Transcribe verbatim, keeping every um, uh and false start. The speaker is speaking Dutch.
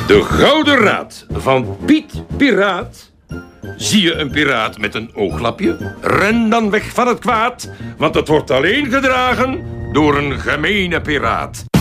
De Gouden Raad van Piet Piraat. Zie je een piraat met een ooglapje? Ren dan weg van het kwaad, want het wordt alleen gedragen door een gemene piraat.